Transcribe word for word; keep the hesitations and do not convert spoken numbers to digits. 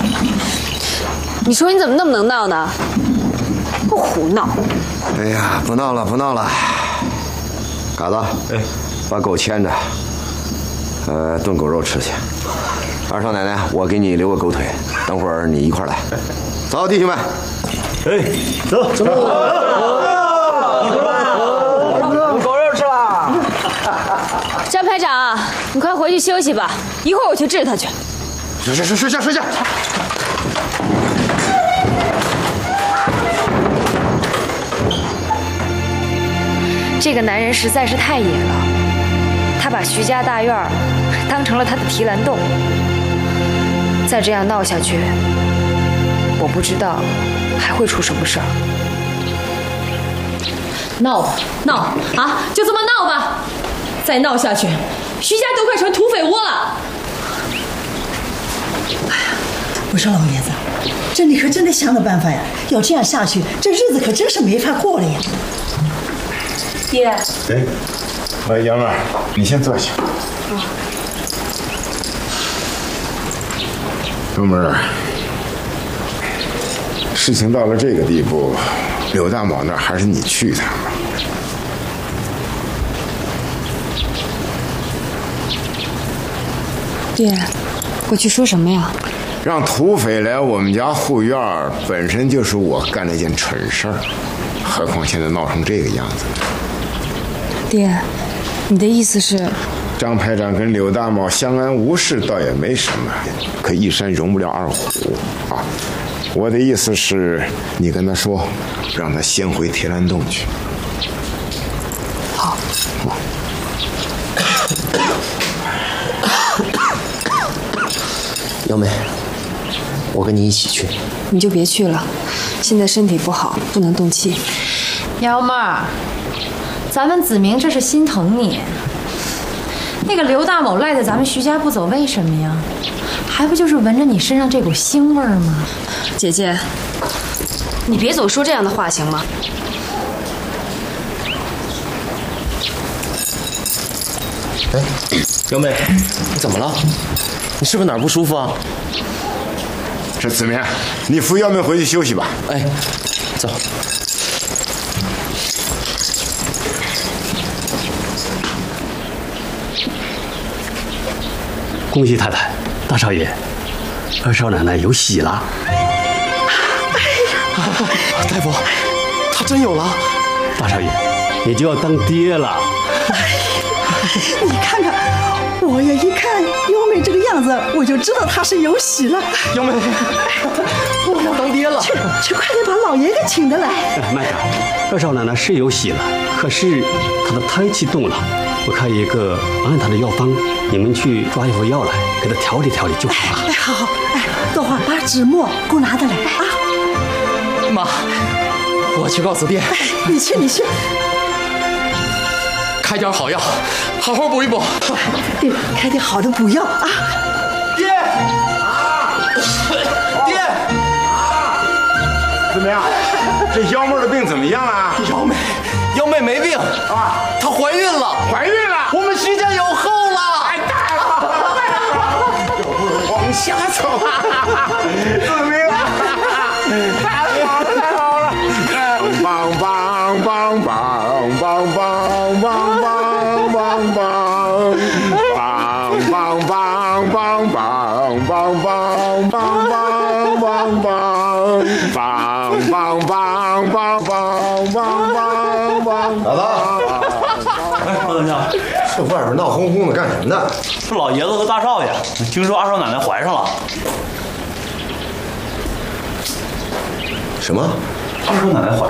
你说你怎么那么能闹呢？不胡闹！ 哎呀，不闹了，不闹了。嘎子，哎，把狗牵着，呃，炖狗肉吃去。二少奶奶，我给你留个狗腿，等会儿你一块来。走，弟兄们。 哎，走走。 狗肉吃了。 张排长，你快回去休息吧，一会儿我去治他去。 睡睡睡睡觉睡觉。 这个男人实在是太野了，他把徐家大院当成了他的提篮洞。再这样闹下去，我不知道还会出什么事儿。 闹吧，闹啊，就这么闹吧！再闹下去，徐家都快成土匪窝了。 哎呀，我说老爷子，这你可真得想个办法呀！要这样下去，这日子可真是没法过了呀。 爹， 哎，哎，杨妹儿，你先坐下。 嗯。 杨妹儿，事情到了这个地步，柳大宝那儿还是你去一趟吧。 爹，我去说什么呀？ 让土匪来我们家后院，本身就是我干了件蠢事儿，何况现在闹成这个样子。 爹，你的意思是？ 张排长跟柳大茂相安无事，倒也没什么，可一山容不了二虎啊！我的意思是，你跟他说，让他先回铁栏洞去。 好。 幺妹，我跟你一起去。 你就别去了，现在身体不好，不能动气。 幺妹儿。咱们子明这是心疼你。那个刘大某赖在咱们徐家不走，为什么呀？还不就是闻着你身上这股腥味儿吗？ 姐姐，你别总说这样的话行吗？ 哎，幺妹，你怎么了？你是不是哪儿不舒服啊？ 这子明，你扶幺妹回去休息吧。 哎，走。 恭喜太太，大少爷，二少奶奶有喜了。 哎呀，大夫，她真有了。 大少爷，你就要当爹了。 哎，你看看，我呀一看优美这个样子，我就知道她是有喜了。 优美，我要当爹了。 去去，快点把老爷给请得来。 慢点，二少奶奶是有喜了，可是她的胎气动了。我开一个安胎的药方，你们去抓一副药来，给她调理调理就好了。 哎，好好，哎，等会儿把纸墨给我拿得来啊。 妈，我去告诉爹。 哎，你去，你去。 开点好药，好好补一补。 对，开点好的补药啊。 爹，爹， 怎么样？这幺妹的病怎么样了？ 幺妹，幺妹没病啊，她怀孕了， 怀孕了， 我们徐家有后了， 太大了，就不如往下走。子明啊，太好了，太好了！棒棒棒棒棒棒棒棒棒棒棒。棒棒棒棒棒棒棒棒棒棒棒棒棒棒棒棒棒。 老大， 哎，老等下， 这外边闹哄哄的干什么呢？ 是老爷子和大少爷，听说二少奶奶怀上了。 什么？ 二少奶奶怀